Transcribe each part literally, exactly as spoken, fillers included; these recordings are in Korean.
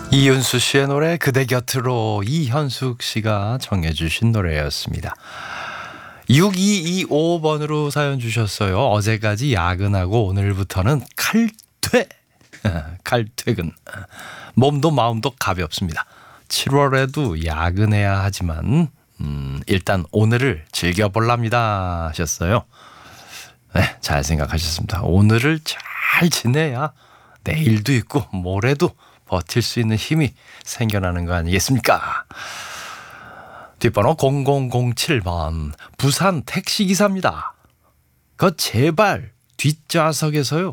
이윤수 씨의 노래 그대 곁으로, 이현숙 씨가 정해 주신 노래였습니다. 육이이오 번으로 사연 주셨어요. 어제까지 야근하고 오늘부터는 칼퇴. 칼퇴근. 몸도 마음도 가볍습니다. 칠월에도 야근해야 하지만 음, 일단 오늘을 즐겨볼랍니다 하셨어요. 네, 잘 생각하셨습니다. 오늘을 잘 지내야 내일도 있고 모레도 버틸 수 있는 힘이 생겨나는 거 아니겠습니까? 뒷번호 공공공칠 번 부산 택시기사입니다. 그 제발 뒷좌석에서요.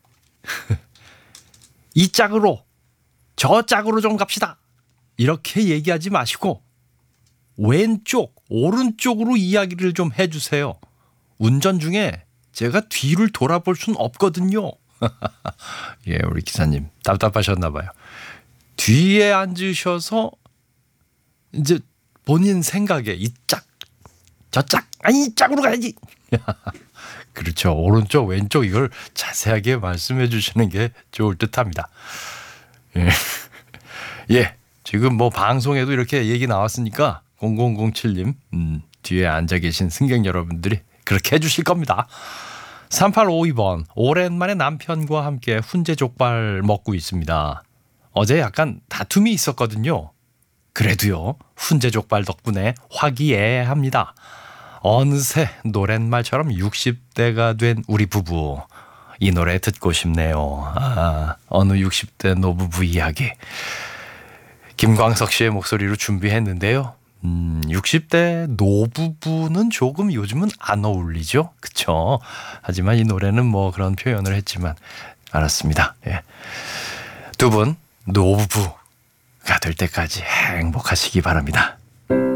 이 짝으로 저 짝으로 좀 갑시다. 이렇게 얘기하지 마시고 왼쪽 오른쪽으로 이야기를 좀 해주세요. 운전 중에 제가 뒤를 돌아볼 순 없거든요. 예, 우리 기사님 답답하셨나 봐요. 뒤에 앉으셔서 이제 본인 생각에 이 짝, 저 짝, 아니 이 짝으로 가야지. 그렇죠. 오른쪽, 왼쪽 이걸 자세하게 말씀해 주시는 게 좋을 듯합니다. 예, 예, 지금 뭐 방송에도 이렇게 얘기 나왔으니까 공공공칠 님 음, 뒤에 앉아 계신 승객 여러분들이 그렇게 해주실 겁니다. 삼팔오이 번 오랜만에 남편과 함께 훈제족발 먹고 있습니다. 어제 약간 다툼이 있었거든요. 그래도요, 훈제족발 덕분에 화기애애합니다. 어느새 노랫말처럼 육십 대가 된 우리 부부, 이 노래 듣고 싶네요. 아, 어느 육십 대 노부부 이야기. 김광석 씨의 목소리로 준비했는데요. 음, 육십 대 노부부는 조금 요즘은 안 어울리죠. 그쵸? 하지만 이 노래는 뭐 그런 표현을 했지만 알았습니다. 예. 두 분 노부부가 될 때까지 행복하시기 바랍니다.